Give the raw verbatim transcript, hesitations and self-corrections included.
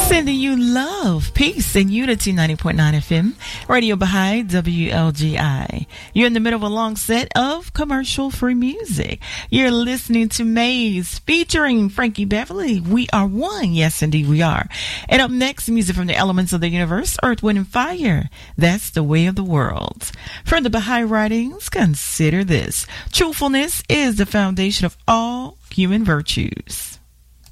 Sending you love, peace, and unity. Ninety point nine F M, Radio Baha'i, W L G I. You're in the middle of a long set of commercial-free music. You're listening to Maze featuring Frankie Beverly. We are one. Yes, indeed, we are. And up next, music from the elements of the universe, Earth, Wind, and Fire. That's the way of the world. From the Baha'i writings, consider this: truthfulness is the foundation of all human virtues.